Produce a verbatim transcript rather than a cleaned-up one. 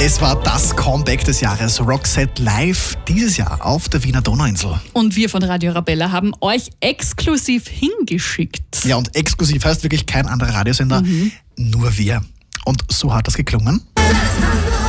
Es war das Comeback des Jahres, Roxette live dieses Jahr auf der Wiener Donauinsel. Und wir von Radio Arabella haben euch exklusiv hingeschickt. Ja, und exklusiv heißt wirklich kein anderer Radiosender, mhm. nur wir. Und so hat das geklungen.